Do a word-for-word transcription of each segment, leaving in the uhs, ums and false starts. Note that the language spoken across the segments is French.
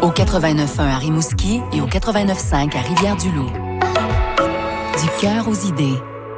Au quatre-vingt-neuf point un à Rimouski et au quatre-vingt-neuf point cinq à Rivière-du-Loup. Du cœur aux idées.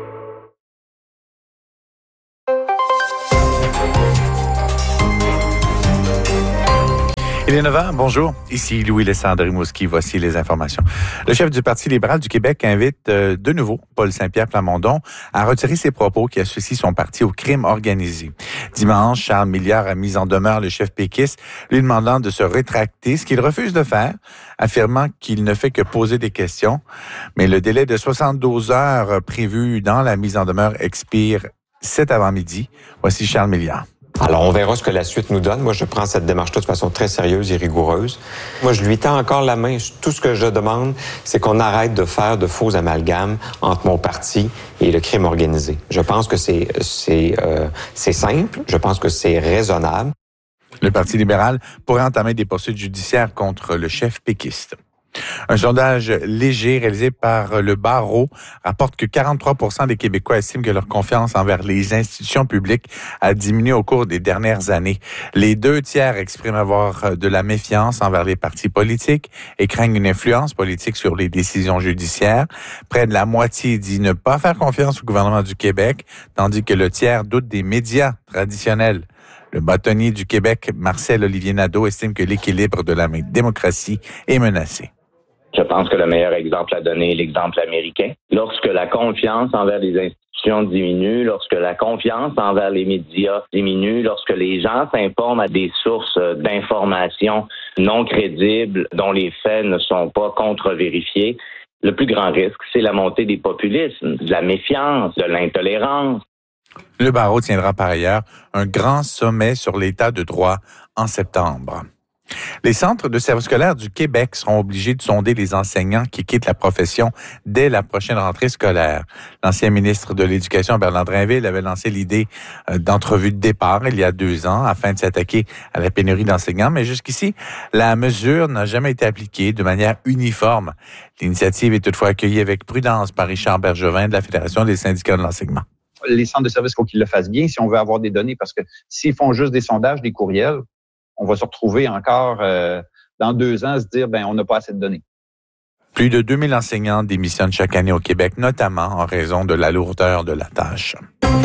Il est neuf heures, bonjour. Ici Louis Lessard de Rimouski. Voici les informations. Le chef du Parti libéral du Québec invite euh, de nouveau Paul Saint-Pierre Plamondon à retirer ses propos qui associent son parti au crime organisé. Dimanche, Charles Milliard a mis en demeure le chef péquiste, lui demandant de se rétracter, ce qu'il refuse de faire, affirmant qu'il ne fait que poser des questions. Mais le délai de soixante-douze heures prévu dans la mise en demeure expire cet avant-midi. Voici Charles Milliard. Alors, on verra ce que la suite nous donne. Moi, je prends cette démarche-là de façon très sérieuse et rigoureuse. Moi, je lui tends encore la main. Tout ce que je demande, c'est qu'on arrête de faire de faux amalgames entre mon parti et le crime organisé. Je pense que c'est, c'est, euh, c'est simple. Je pense que c'est raisonnable. Le Parti libéral pourrait entamer des poursuites judiciaires contre le chef péquiste. Un sondage léger réalisé par le Barreau rapporte que quarante-trois pour cent des Québécois estiment que leur confiance envers les institutions publiques a diminué au cours des dernières années. Les deux tiers expriment avoir de la méfiance envers les partis politiques et craignent une influence politique sur les décisions judiciaires. Près de la moitié dit ne pas faire confiance au gouvernement du Québec, tandis que le tiers doute des médias traditionnels. Le bâtonnier du Québec, Marcel-Olivier Nadeau, estime que l'équilibre de la démocratie est menacé. Je pense que le meilleur exemple à donner est l'exemple américain. Lorsque la confiance envers les institutions diminue, lorsque la confiance envers les médias diminue, lorsque les gens s'informent à des sources d'informations non crédibles dont les faits ne sont pas contre-vérifiés, le plus grand risque, c'est la montée des populismes, de la méfiance, de l'intolérance. Le Barreau tiendra par ailleurs un grand sommet sur l'état de droit en septembre. Les centres de services scolaires du Québec seront obligés de sonder les enseignants qui quittent la profession dès la prochaine rentrée scolaire. L'ancien ministre de l'Éducation, Bernard Drinville, avait lancé l'idée d'entrevue de départ il y a deux ans afin de s'attaquer à la pénurie d'enseignants, mais jusqu'ici, la mesure n'a jamais été appliquée de manière uniforme. L'initiative est toutefois accueillie avec prudence par Richard Bergevin de la Fédération des syndicats de l'enseignement. Les centres de services, il faut qu'ils le fassent bien si on veut avoir des données, parce que s'ils font juste des sondages, des courriels, on va se retrouver encore euh, dans deux ans à se dire, ben on n'a pas assez de données. Plus de deux mille enseignants démissionnent chaque année au Québec, notamment en raison de la lourdeur de la tâche.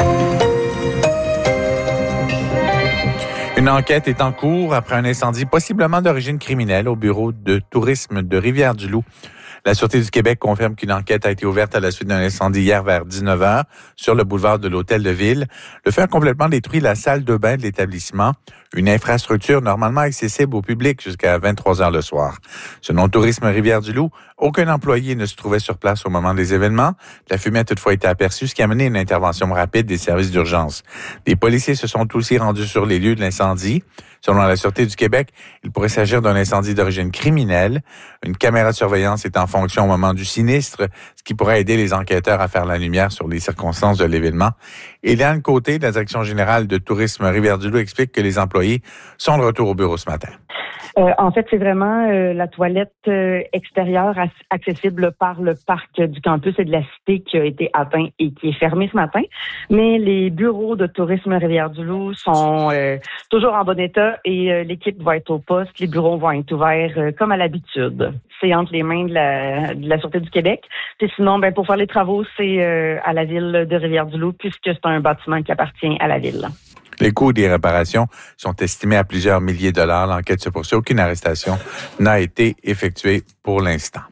Une enquête est en cours après un incendie possiblement d'origine criminelle au bureau de tourisme de Rivière-du-Loup. La Sûreté du Québec confirme qu'une enquête a été ouverte à la suite d'un incendie hier vers dix-neuf heures sur le boulevard de l'Hôtel de Ville. Le feu a complètement détruit la salle de bain de l'établissement, une infrastructure normalement accessible au public jusqu'à vingt-trois heures le soir. Selon Tourisme Rivière-du-Loup, aucun employé ne se trouvait sur place au moment des événements. La fumée a toutefois été aperçue, ce qui a mené une intervention rapide des services d'urgence. Des policiers se sont aussi rendus sur les lieux de l'incendie. Selon la Sûreté du Québec, il pourrait s'agir d'un incendie d'origine criminelle. Une caméra de surveillance est en fonction au moment du sinistre, ce qui pourrait aider les enquêteurs à faire la lumière sur les circonstances de l'événement. Éliane Côté, de la Direction générale de Tourisme Rivière-du-Loup, explique que les employés sont de retour au bureau ce matin. Euh, en fait, c'est vraiment euh, la toilette euh, extérieure as- accessible par le parc du campus et de la cité qui a été atteint et qui est fermée ce matin. Mais les bureaux de tourisme Rivière-du-Loup sont euh, toujours en bon état et euh, l'équipe va être au poste. Les bureaux vont être ouverts euh, comme à l'habitude. C'est entre les mains de la, de la Sûreté du Québec. Et sinon, ben pour faire les travaux, c'est euh, à la ville de Rivière-du-Loup puisque c'est un bâtiment qui appartient à la ville. Les coûts des réparations sont estimés à plusieurs milliers de dollars. L'enquête se poursuit. Aucune arrestation n'a été effectuée pour l'instant.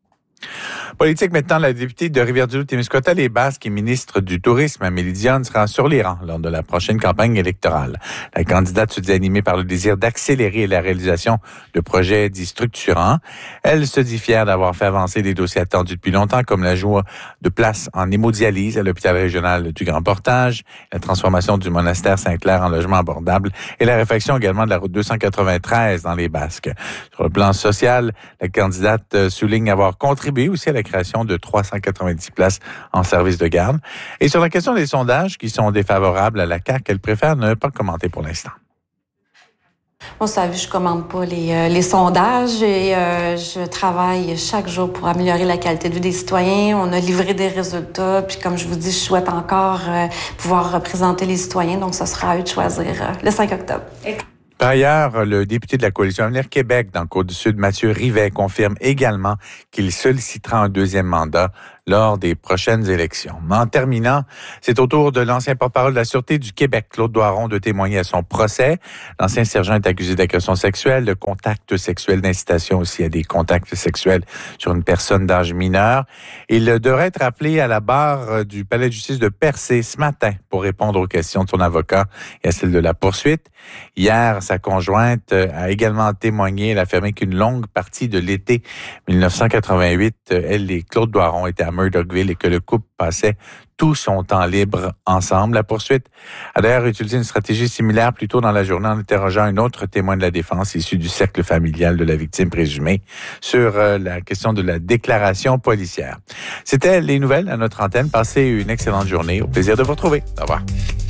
Politique maintenant, la députée de Rivière-du-Loup-Témiscouata-les-Basques et ministre du Tourisme, Amélie Dionne, sera sur les rangs lors de la prochaine campagne électorale. La candidate se dit animée par le désir d'accélérer la réalisation de projets dits structurants. Elle se dit fière d'avoir fait avancer des dossiers attendus depuis longtemps, comme l'ajout de places en hémodialyse à l'hôpital régional du Grand Portage, la transformation du monastère Saint-Clair en logement abordable et la réfection également de la route deux cent quatre-vingt-treize dans les Basques. Sur le plan social, la candidate souligne avoir contribué aussi à la création de trois cent quatre-vingt-dix places en service de garde. Et sur la question des sondages qui sont défavorables à la C A Q, elle préfère ne pas commenter pour l'instant. Moi, vous savez, je commande pas les, euh, les sondages et euh, je travaille chaque jour pour améliorer la qualité de vie des citoyens. On a livré des résultats, puis comme je vous dis, je souhaite encore euh, pouvoir représenter les citoyens, donc ce sera à eux de choisir euh, le cinq octobre. Par ailleurs, le député de la Coalition Avenir Québec dans le Côte-du-Sud, Mathieu Rivet, confirme également qu'il sollicitera un deuxième mandat lors des prochaines élections. En terminant, c'est au tour de l'ancien porte-parole de la Sûreté du Québec, Claude Doiron, de témoigner à son procès. L'ancien sergent est accusé d'agression sexuelle, de contact sexuel, d'incitation aussi à des contacts sexuels sur une personne d'âge mineur. Il devrait être appelé à la barre du Palais de justice de Percé ce matin pour répondre aux questions de son avocat et à celles de la poursuite. Hier, sa conjointe a également témoigné. Elle a affirmé qu'une longue partie de l'été dix-neuf cent quatre-vingt-huit, elle et Claude Doiron étaient à Murdochville et que le couple passait tout son temps libre ensemble. La poursuite a d'ailleurs utilisé une stratégie similaire plus tôt dans la journée en interrogeant un autre témoin de la défense issu du cercle familial de la victime présumée sur euh, la question de la déclaration policière. C'était les nouvelles à notre antenne. Passez une excellente journée. Au plaisir de vous retrouver. Au revoir.